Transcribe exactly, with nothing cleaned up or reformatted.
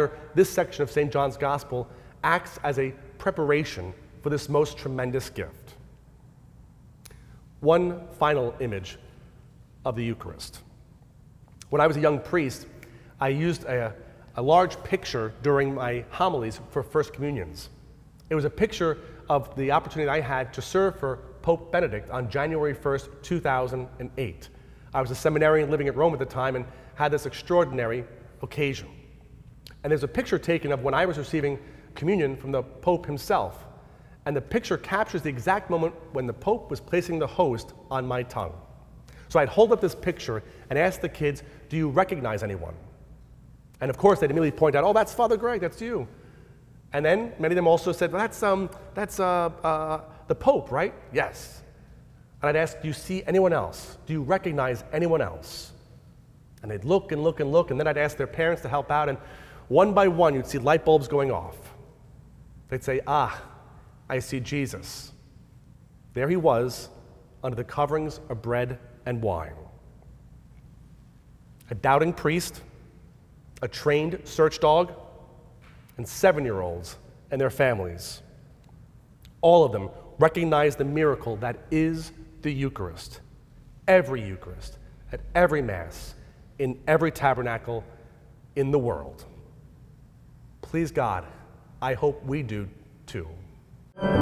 rather, this section of Saint John's Gospel acts as a preparation for this most tremendous gift. One final image of the Eucharist. When I was a young priest, I used a, a large picture during my homilies for First Communions. It was a picture of the opportunity I had to serve for Pope Benedict on January first, two thousand eight. I was a seminarian living at Rome at the time and had this extraordinary occasion. And there's a picture taken of when I was receiving communion from the Pope himself. And the picture captures the exact moment when the Pope was placing the host on my tongue. So I'd hold up this picture and ask the kids, do you recognize anyone? And of course, they'd immediately point out, oh, that's Father Greg, that's you. And then many of them also said, well, that's, um, that's uh, uh, the Pope, right? Yes. And I'd ask, do you see anyone else? Do you recognize anyone else? And they'd look and look and look, and then I'd ask their parents to help out, and one by one, you'd see light bulbs going off. They'd say, ah, I see Jesus. There he was, under the coverings of bread and wine. A doubting priest, a trained search dog, and seven-year-olds and their families. All of them recognize the miracle that is the Eucharist. Every Eucharist, at every Mass, in every tabernacle in the world. Please God, I hope we do too.